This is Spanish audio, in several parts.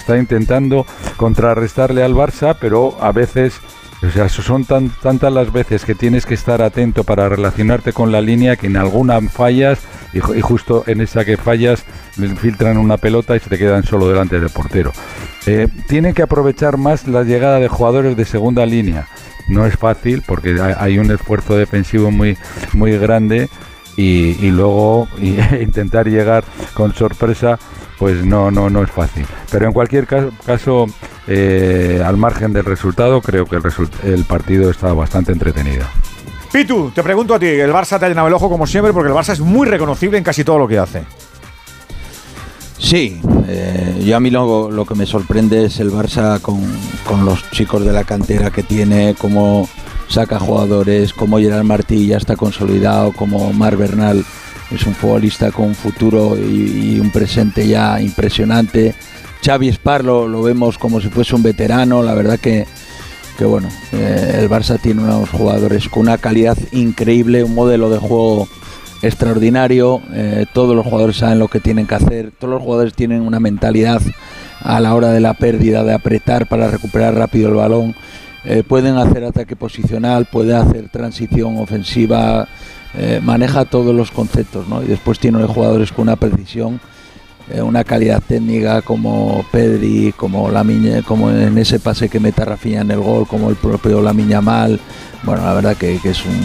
está intentando contrarrestarle al Barça, pero a veces... O sea, son tantas las veces que tienes que estar atento para relacionarte con la línea que en alguna fallas y justo en esa que fallas filtran una pelota y se te quedan solo delante del portero. Tienen que aprovechar más la llegada de jugadores de segunda línea. No es fácil porque hay un esfuerzo defensivo muy, muy grande y luego intentar llegar con sorpresa pues no es fácil. Pero en cualquier caso, al margen del resultado, creo que el partido está bastante entretenido. Pitu, te pregunto a ti, el Barça te ha llenado el ojo como siempre porque el Barça es muy reconocible en casi todo lo que hace. Sí, yo a mí lo que me sorprende es el Barça con los chicos de la cantera que tiene, cómo saca jugadores, como Gerard Martí ya está consolidado, como Marc Bernal es un futbolista con un futuro y un presente ya impresionante. Xavi Espar lo vemos como si fuese un veterano. La verdad que bueno, el Barça tiene unos jugadores con una calidad increíble, un modelo de juego extraordinario. Todos los jugadores saben lo que tienen que hacer, todos los jugadores tienen una mentalidad a la hora de la pérdida, de apretar para recuperar rápido el balón. Pueden hacer ataque posicional, pueden hacer transición ofensiva, maneja todos los conceptos, ¿no? Y después tiene jugadores con una precisión, una calidad técnica como Pedri, como Lamine, como en ese pase que mete a Rafinha en el gol, como el propio Lamine Yamal. Bueno, la verdad que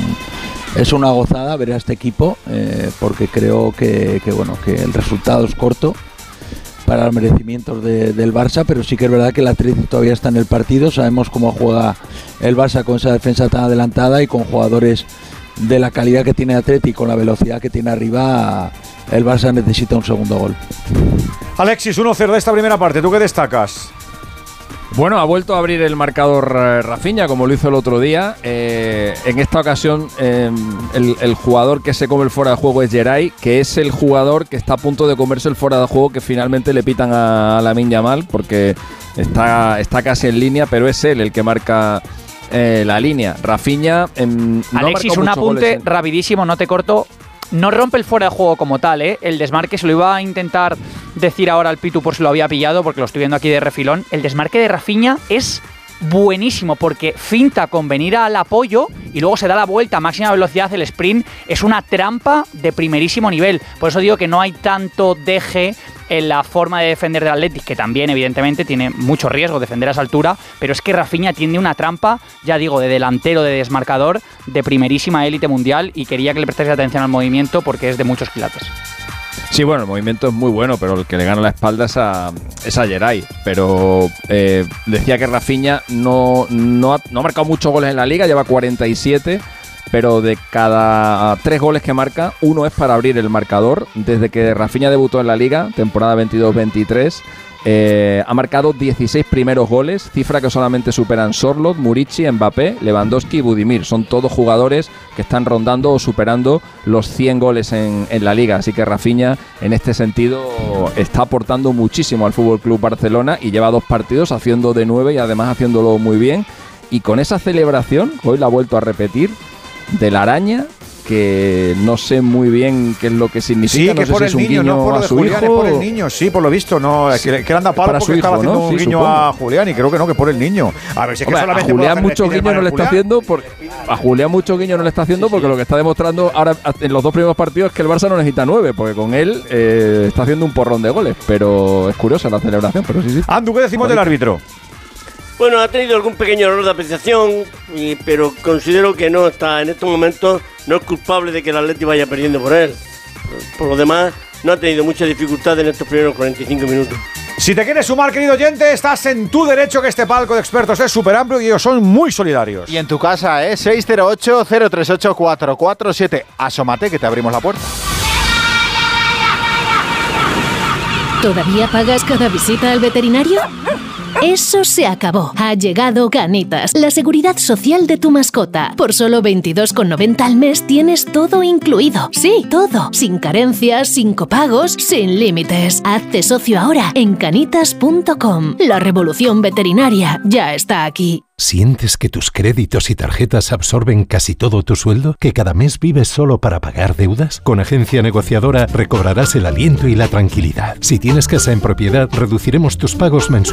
es una gozada ver a este equipo, porque creo que el resultado es corto para los merecimientos del Barça, pero sí que es verdad que el Atlético todavía está en el partido. Sabemos cómo juega el Barça con esa defensa tan adelantada y con jugadores de la calidad que tiene Atlético, con la velocidad que tiene arriba. El Barça necesita un segundo gol. Alexis, 1-0 de esta primera parte, ¿tú qué destacas? Bueno, ha vuelto a abrir el marcador Rafinha, como lo hizo el otro día. En esta ocasión, el jugador que se come el fuera de juego es Geray, que es el jugador que está a punto de comerse el fuera de juego que finalmente le pitan a Lamine Yamal, porque está casi en línea, pero es él el que marca la línea. Rafinha... Alexis, un apunte rapidísimo, no te corto. No rompe el fuera de juego como tal, ¿eh? El desmarque se lo iba a intentar decir ahora al Pitu por si lo había pillado, porque lo estoy viendo aquí de refilón. El desmarque de Rafinha es buenísimo porque finta con venir al apoyo y luego se da la vuelta a máxima velocidad. El sprint es una trampa de primerísimo nivel. Por eso digo que no hay tanto deje en la forma de defender del Athletic, que también evidentemente tiene mucho riesgo defender a esa altura, pero es que Rafinha tiene una trampa, ya digo, de delantero, de desmarcador, de primerísima élite mundial, y quería que le prestéis atención al movimiento porque es de muchos quilates. Sí, bueno, el movimiento es muy bueno, pero el que le gana la espalda es a Geray. Pero decía que Rafinha no ha marcado muchos goles en la Liga, lleva 47, pero de cada 3 goles que marca, 1 es para abrir el marcador. Desde que Rafinha debutó en la Liga, temporada 22-23, ha marcado 16 primeros goles, cifra que solamente superan Sorloth, Murici, Mbappé, Lewandowski y Budimir. Son todos jugadores que están rondando o superando los 100 goles en la Liga. Así que Rafinha, en este sentido, está aportando muchísimo al FC Barcelona y lleva 2 partidos haciendo de 9 y además haciéndolo muy bien. Y con esa celebración, hoy la ha vuelto a repetir, de la araña, que no sé muy bien qué es lo que significa. Sí, que no por el niño, no por lo de Julián, es por el niño, sí, por lo visto, no, sí, que le anda palo porque estaba haciendo un guiño supongo a Julián, y creo que no, que por el niño. A ver, si es que solamente a Julián mucho guiño no le está haciendo, a Julián mucho guiño no le está haciendo porque lo que está demostrando ahora en los 2 primeros partidos es que el Barça no necesita 9, porque con él está haciendo un porrón de goles, pero es curiosa la celebración, pero sí. Andu, ¿qué decimos del árbitro? Bueno, ha tenido algún pequeño error de apreciación, pero considero que no está en estos momentos, no es culpable de que el Atleti vaya perdiendo por él. Por lo demás, no ha tenido mucha dificultad en estos primeros 45 minutos. Si te quieres sumar, querido oyente, estás en tu derecho, que este palco de expertos es súper amplio y ellos son muy solidarios. Y en tu casa, 608-038-447. Asómate que te abrimos la puerta. ¿Todavía pagas cada visita al veterinario? Eso se acabó. Ha llegado Canitas, la seguridad social de tu mascota. Por solo 22,90 al mes tienes todo incluido. Sí, todo. Sin carencias, sin copagos, sin límites. Hazte socio ahora en canitas.com. La revolución veterinaria ya está aquí. ¿Sientes que tus créditos y tarjetas absorben casi todo tu sueldo? ¿Que cada mes vives solo para pagar deudas? Con Agencia Negociadora recobrarás el aliento y la tranquilidad. Si tienes casa en propiedad, reduciremos tus pagos mensuales